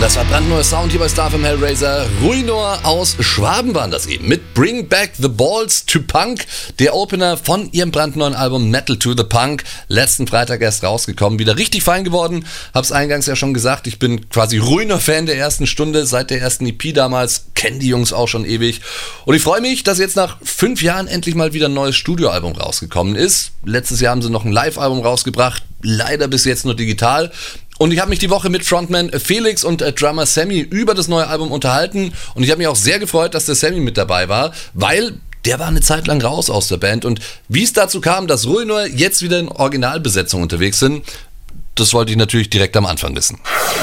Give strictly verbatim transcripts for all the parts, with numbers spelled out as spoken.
Das war brandneuer Sound hier bei Star F M Hellraiser. Ruinor aus Schwaben waren das eben. Mit Bring Back the Balls to Punk. Der Opener von ihrem brandneuen Album Metal to the Punk. Letzten Freitag erst rausgekommen. Wieder richtig fein geworden. Hab's eingangs ja schon gesagt. Ich bin quasi Ruinor-Fan der ersten Stunde. Seit der ersten E P damals. Kennen die Jungs auch schon ewig. Und ich freue mich, dass jetzt nach fünf Jahren endlich mal wieder ein neues Studioalbum rausgekommen ist. Letztes Jahr haben sie noch ein Live-Album rausgebracht. Leider bis jetzt nur digital. Und ich habe mich die Woche mit Frontman Felix und äh, Drummer Sammy über das neue Album unterhalten. Und ich habe mich auch sehr gefreut, dass der Sammy mit dabei war, weil der war eine Zeit lang raus aus der Band. Und wie es dazu kam, dass Ruinor jetzt wieder in Originalbesetzung unterwegs sind, das wollte ich natürlich direkt am Anfang wissen.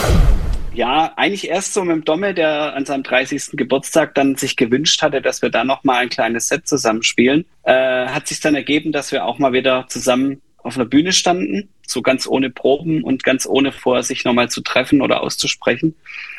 Ja, eigentlich erst so mit dem Domme, der an seinem dreißigsten Geburtstag dann sich gewünscht hatte, dass wir da nochmal ein kleines Set zusammenspielen. Äh, hat sich dann ergeben, dass wir auch mal wieder zusammen auf einer Bühne standen, so ganz ohne Proben und ganz ohne vor, sich nochmal zu treffen oder auszusprechen.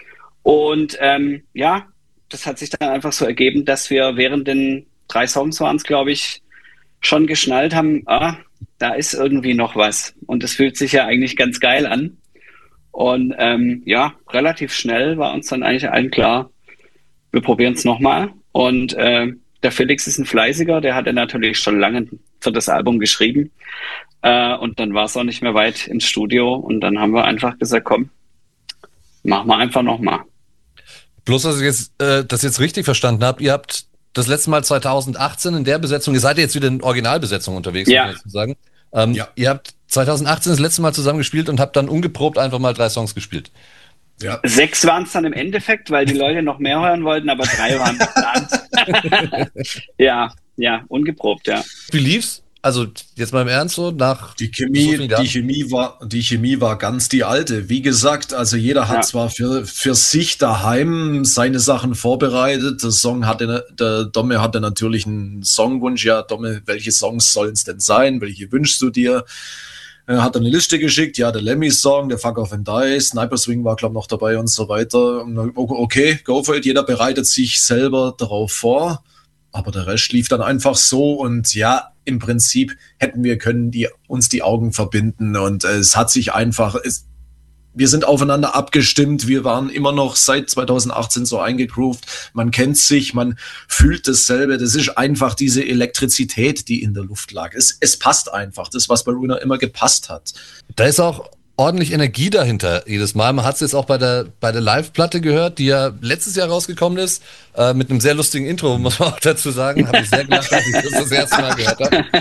Und ähm, ja, das hat sich dann einfach so ergeben, dass wir während den drei Songs waren es, glaube ich, schon geschnallt haben, ah, da ist irgendwie noch was. Und es fühlt sich ja eigentlich ganz geil an. Und ähm, ja, relativ schnell war uns dann eigentlich allen klar, wir probieren es nochmal. Und äh, der Felix ist ein Fleißiger, der hat ja natürlich schon lange für das Album geschrieben. Äh, und dann war es auch nicht mehr weit ins Studio. Und dann haben wir einfach gesagt, komm, machen wir einfach nochmal. Bloß, dass ich jetzt, äh, das jetzt richtig verstanden habe, ihr habt das letzte Mal zwanzig achtzehn in der Besetzung, ihr seid jetzt wieder in Originalbesetzung unterwegs, ja. muss ich sagen. Ähm, ja. Ihr habt zwanzig achtzehn das letzte Mal zusammen gespielt und habt dann ungeprobt einfach mal drei Songs gespielt. Ja. Sechs waren es dann im Endeffekt, weil die Leute noch mehr hören wollten, aber drei waren geplant. ja, ja, ungeprobt, ja. Wie lief's? Also jetzt mal im Ernst so, nach die Chemie, so die Chemie war, die Chemie war ganz die alte. Wie gesagt, also jeder hat ja. zwar für, für sich daheim seine Sachen vorbereitet. Der Song hatte, der Domme hatte natürlich einen Songwunsch. Ja, Domme, welche Songs sollen es denn sein? Welche wünschst du dir? Er hat eine Liste geschickt, ja, der Lemmy-Song, der Fuck Off and Die, Sniper Swing war, glaube ich, noch dabei und so weiter. Okay, go for it, jeder bereitet sich selber darauf vor, aber der Rest lief dann einfach so und ja, im Prinzip hätten wir können die, uns die Augen verbinden und äh, es hat sich einfach, es, wir sind aufeinander abgestimmt, wir waren immer noch seit zwanzig achtzehn so eingegroovt, man kennt sich, man fühlt dasselbe, das ist einfach diese Elektrizität, die in der Luft lag. Es, es passt einfach, das, was bei Ruinor immer gepasst hat. Da ist auch ordentlich Energie dahinter jedes Mal. Man hat es jetzt auch bei der, bei der Live-Platte gehört, die ja letztes Jahr rausgekommen ist, äh, mit einem sehr lustigen Intro, muss man auch dazu sagen. Habe ich sehr gelacht, als ich das das erste Mal gehört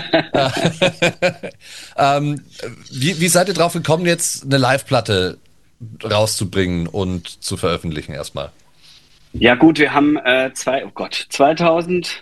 habe. ähm, wie, wie seid ihr drauf gekommen, jetzt eine Live-Platte rauszubringen und zu veröffentlichen erstmal? Ja gut, wir haben äh, zwei, oh Gott, zweitausendvier,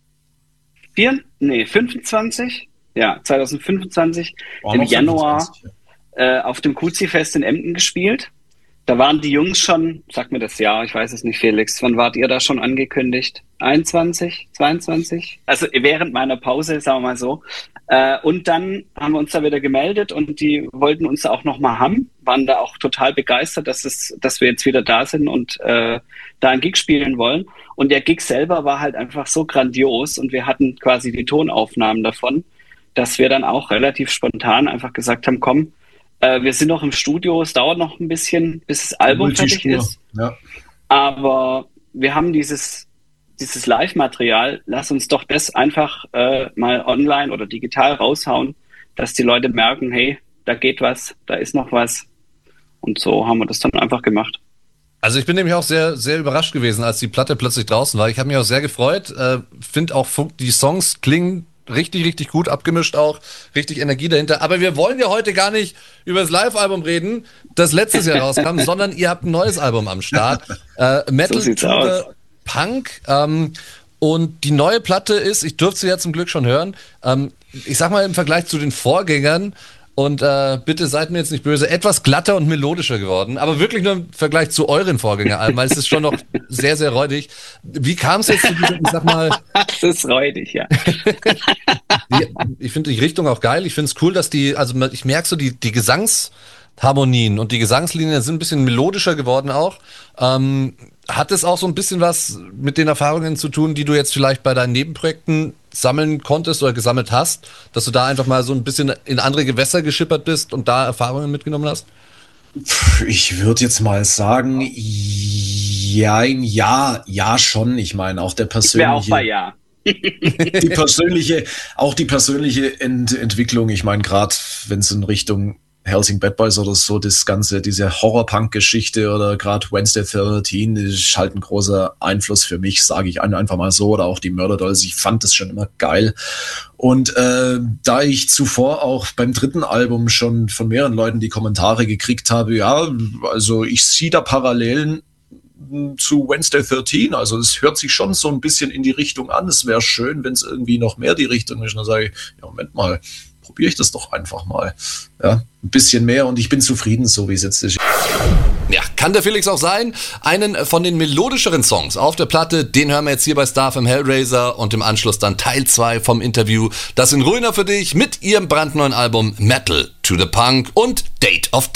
nee, fünfundzwanzig, ja, zwanzig fünfundzwanzig War im noch Januar fünfundzwanzig, ja. äh, auf dem Kuzi-Fest in Emden gespielt. Da waren die Jungs schon, sag mir das Jahr, ich weiß es nicht, Felix, wann wart ihr da schon angekündigt? einundzwanzig, zweiundzwanzig? Also während meiner Pause, sagen wir mal so. Äh, und dann haben wir uns da wieder gemeldet und die wollten uns auch nochmal haben, waren da auch total begeistert, dass es, dass wir jetzt wieder da sind und äh, da einen Gig spielen wollen. Und der Gig selber war halt einfach so grandios und wir hatten quasi die Tonaufnahmen davon, dass wir dann auch relativ spontan einfach gesagt haben, komm, äh, wir sind noch im Studio, es dauert noch ein bisschen, bis das Album fertig ist. Ja. Aber wir haben dieses dieses Live-Material, lass uns doch das einfach äh, mal online oder digital raushauen, dass die Leute merken, hey, da geht was, da ist noch was. Und so haben wir das dann einfach gemacht. Also ich bin nämlich auch sehr, sehr überrascht gewesen, als die Platte plötzlich draußen war. Ich habe mich auch sehr gefreut, äh, finde auch, die Songs klingen richtig, richtig gut abgemischt auch, richtig Energie dahinter. Aber wir wollen ja heute gar nicht über das Live-Album reden, das letztes Jahr rauskam, sondern ihr habt ein neues Album am Start. Äh, Metal So sieht's to aus. the Punk. Ähm, und die neue Platte ist, ich durfte sie ja zum Glück schon hören, ähm, ich sag mal im Vergleich zu den Vorgängern, und äh, bitte seid mir jetzt nicht böse, etwas glatter und melodischer geworden, aber wirklich nur im Vergleich zu euren Vorgängeralben, weil es ist schon noch sehr, sehr räudig. Wie kam es jetzt zu diesem, ich sag mal... Das ist räudig, ja. die, ich finde die Richtung auch geil, ich finde es cool, dass die, also ich merke so, die, die Gesangsharmonien und die Gesangslinien sind ein bisschen melodischer geworden auch. Ähm, hat es auch so ein bisschen was mit den Erfahrungen zu tun, die du jetzt vielleicht bei deinen Nebenprojekten sammeln konntest oder gesammelt hast, dass du da einfach mal so ein bisschen in andere Gewässer geschippert bist und da Erfahrungen mitgenommen hast? Ich würde jetzt mal sagen, ja, ja, ja schon. Ich meine, auch der persönliche... Ich wäre auch bei ja. die persönliche, auch die persönliche Ent- Entwicklung, ich meine, gerade wenn es in Richtung Helsing Bad Boys oder so, das ganze, diese Horror-Punk-Geschichte oder gerade Wednesday dreizehn ist halt ein großer Einfluss für mich, sage ich einfach mal so, oder auch die Murder Dolls, ich fand das schon immer geil. Und äh, da ich zuvor auch beim dritten Album schon von mehreren Leuten die Kommentare gekriegt habe, ja, also ich sehe da Parallelen zu Wednesday dreizehn, also es hört sich schon so ein bisschen in die Richtung an, es wäre schön, wenn es irgendwie noch mehr die Richtung ist, dann sage ich, ja, Moment mal, probiere ich das doch einfach mal, ja, ein bisschen mehr und ich bin zufrieden, so wie es jetzt ist. Ja, kann der Felix auch sein. Einen von den melodischeren Songs auf der Platte, den hören wir jetzt hier bei Star F M Hellraiser und im Anschluss dann Teil zwei vom Interview. Das sind Ruiner für dich mit ihrem brandneuen Album Metal to the Punk und Date of